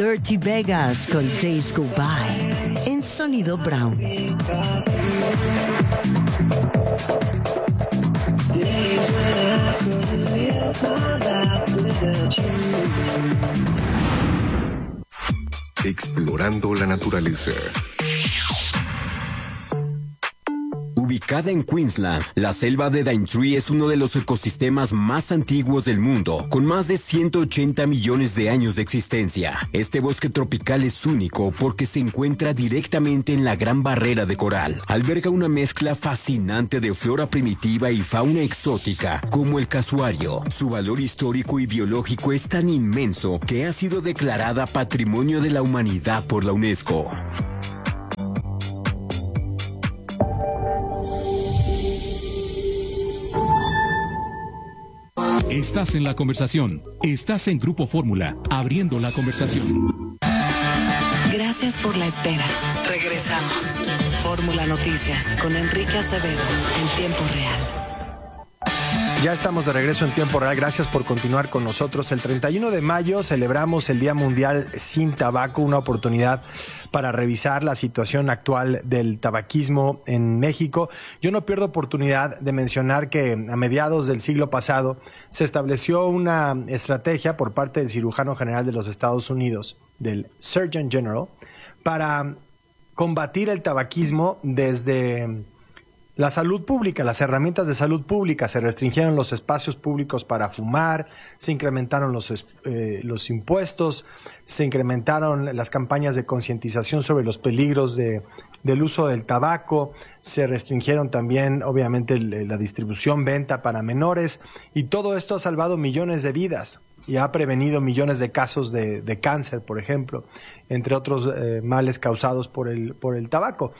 Dirty Vegas con Days Go By en Sonido Brown. Explorando la naturaleza. Ubicada en Queensland, la selva de Daintree es uno de los ecosistemas más antiguos del mundo, con más de 180 millones de años de existencia. Este bosque tropical es único porque se encuentra directamente en la Gran Barrera de Coral. Alberga una mezcla fascinante de flora primitiva y fauna exótica, como el casuario. Su valor histórico y biológico es tan inmenso que ha sido declarada Patrimonio de la Humanidad por la UNESCO. Estás en la conversación. Estás en Grupo Fórmula, abriendo la conversación. Gracias por la espera. Regresamos. Fórmula Noticias con Enrique Acevedo en tiempo real. Ya estamos de regreso en tiempo real. Gracias por continuar con nosotros. El 31 de mayo celebramos el Día Mundial Sin Tabaco, una oportunidad para revisar la situación actual del tabaquismo en México. Yo no pierdo oportunidad de mencionar que a mediados del siglo pasado se estableció una estrategia por parte del cirujano general de los Estados Unidos, del Surgeon General, para combatir el tabaquismo desde la salud pública, las herramientas de salud pública. Se restringieron los espacios públicos para fumar, se incrementaron los impuestos, se incrementaron las campañas de concientización sobre los peligros del uso del tabaco, se restringieron también, obviamente, la distribución, venta para menores, y todo esto ha salvado millones de vidas y ha prevenido millones de casos de cáncer, por ejemplo, entre otros males causados por el tabaco.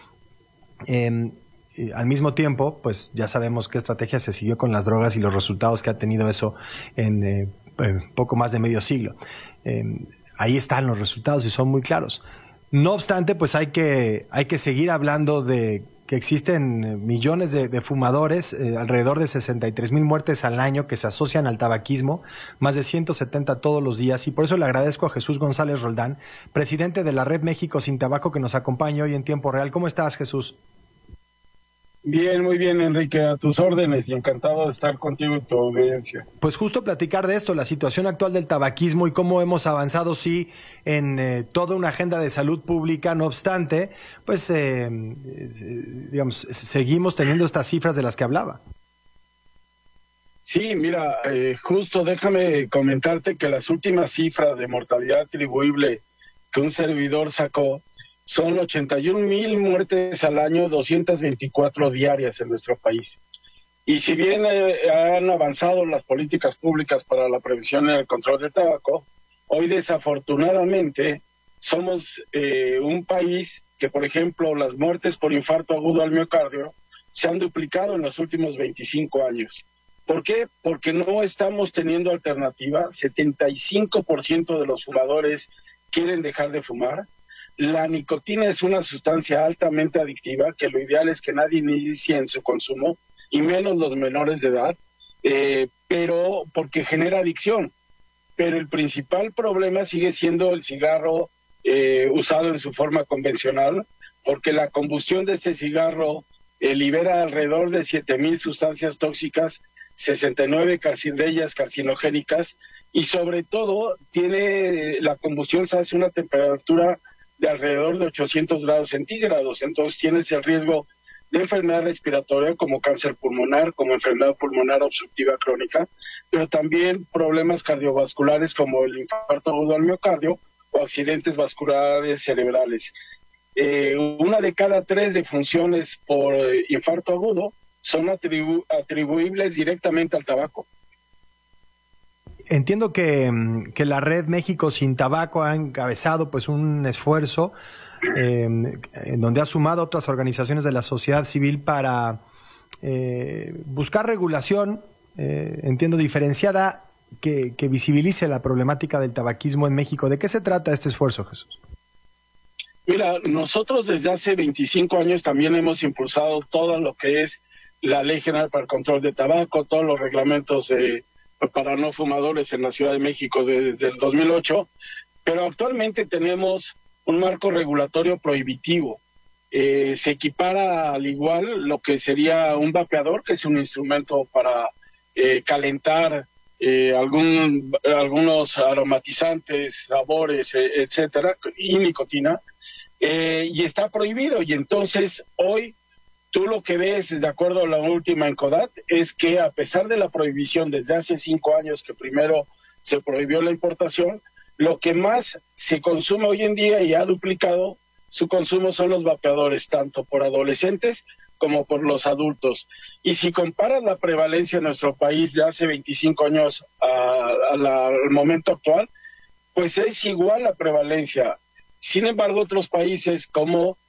Al mismo tiempo, pues ya sabemos qué estrategia se siguió con las drogas y los resultados que ha tenido eso en poco más de medio siglo. Ahí están los resultados y son muy claros. No obstante, pues hay que seguir hablando de que existen millones de fumadores, alrededor de 63,000 muertes al año que se asocian al tabaquismo, más de 170 todos los días, y por eso le agradezco a Jesús González Roldán, presidente de la Red México Sin Tabaco, que nos acompaña hoy en tiempo real. ¿Cómo estás, Jesús? Bien, muy bien, Enrique, a tus órdenes, y encantado de estar contigo y tu audiencia. Pues justo platicar de esto, la situación actual del tabaquismo y cómo hemos avanzado, sí, en toda una agenda de salud pública. No obstante, pues, digamos, seguimos teniendo estas cifras de las que hablaba. Sí, mira, justo déjame comentarte que las últimas cifras de mortalidad atribuible que un servidor sacó son 81,000 muertes al año, 224 diarias en nuestro país. Y si bien han avanzado las políticas públicas para la prevención y el control del tabaco, hoy desafortunadamente somos un país que, por ejemplo, las muertes por infarto agudo al miocardio se han duplicado en los últimos 25 años. ¿Por qué? Porque no estamos teniendo alternativa. 75% de los fumadores quieren dejar de fumar. La nicotina es una sustancia altamente adictiva que lo ideal es que nadie inicie en su consumo, y menos los menores de edad, pero porque genera adicción. Pero el principal problema sigue siendo el cigarro usado en su forma convencional, porque la combustión de este cigarro libera alrededor de 7,000 sustancias tóxicas, 69 de ellas carcinogénicas, y sobre todo la combustión se hace a una temperatura de alrededor de 800 grados centígrados, entonces tienes el riesgo de enfermedad respiratoria como cáncer pulmonar, como enfermedad pulmonar obstructiva crónica, pero también problemas cardiovasculares como el infarto agudo al miocardio o accidentes vasculares cerebrales. 1 de cada 3 defunciones por infarto agudo son atribuibles directamente al tabaco. Entiendo que la Red México Sin Tabaco ha encabezado pues un esfuerzo en donde ha sumado a otras organizaciones de la sociedad civil para buscar regulación, entiendo, diferenciada, que visibilice la problemática del tabaquismo en México. ¿De qué se trata este esfuerzo, Jesús? Mira, nosotros desde hace 25 años también hemos impulsado todo lo que es la Ley General para el Control de Tabaco, todos los reglamentos para no fumadores en la Ciudad de México desde el 2008, Pero actualmente tenemos un marco regulatorio prohibitivo. Se equipara al igual lo que sería un vapeador, que es un instrumento para calentar algunos aromatizantes, sabores, etcétera, y nicotina, y está prohibido. Y entonces hoy tú lo que ves, de acuerdo a la última ENCODAT, es que a pesar de la prohibición desde hace 5 años, que primero se prohibió la importación, lo que más se consume hoy en día y ha duplicado su consumo son los vapeadores, tanto por adolescentes como por los adultos. Y si comparas la prevalencia en nuestro país de hace 25 años al momento actual, pues es igual la prevalencia. Sin embargo, otros países como